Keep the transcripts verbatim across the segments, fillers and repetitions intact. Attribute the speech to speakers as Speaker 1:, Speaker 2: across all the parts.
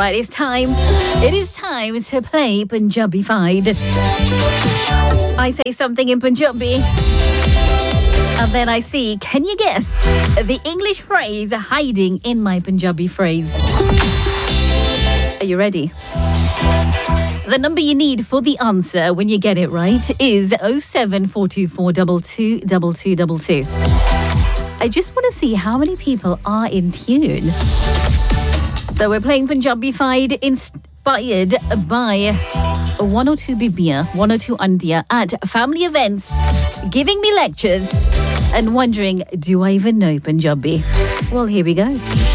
Speaker 1: right, it's time. It is time to play Punjabi-fied. I say something in Punjabi, and then I see, can you guess the English phrase hiding in my Punjabi phrase? Are you ready? The number you need for the answer when you get it right is oh seven four two four two two two two two two. I just want to see how many people are in tune. So we're playing Punjabi-fied inspired by one oh two Bibia, one oh two Andia at family events, giving me lectures and wondering, do I even know Punjabi? Well, here we go.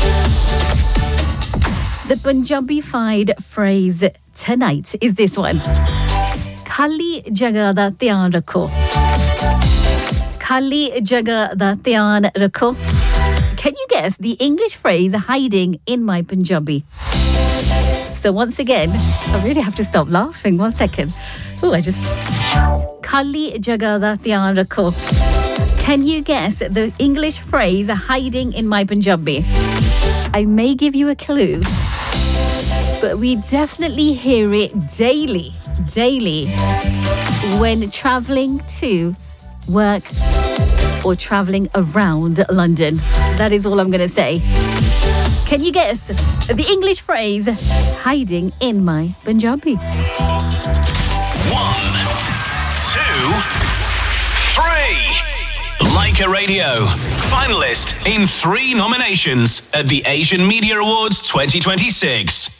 Speaker 1: The Punjabi-fied phrase tonight is this one. Khali jagah da dhyan rakho. Khali jagah da dhyan rakho. Can you guess the English phrase hiding in my Punjabi? So once again, I really have to stop laughing. One second. Oh, I just... Khali jagah da dhyan rakho. Can you guess the English phrase hiding in my Punjabi? I may give you a clue, but we definitely hear it daily, daily when travelling to work or travelling around London. That is all I'm going to say. Can you guess the English phrase hiding in my Punjabi?
Speaker 2: One, two, three. Leica Radio, finalist in three nominations at the Asian Media Awards twenty twenty-six.